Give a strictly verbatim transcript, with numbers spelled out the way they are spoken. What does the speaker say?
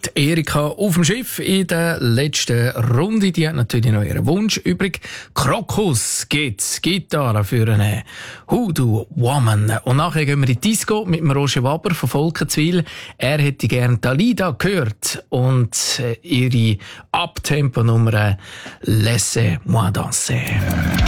Erika auf dem Schiff in der letzten Runde. Die hat natürlich noch ihren Wunsch übrig. Krokus gibt's Gitarre für eine Hoodoo Woman. Und nachher gehen wir in die Disco mit dem Roger Waber von Volkenswil. Er hätte gerne Dalida gehört und ihre Abtempo-Nummer Laissez-moi danser.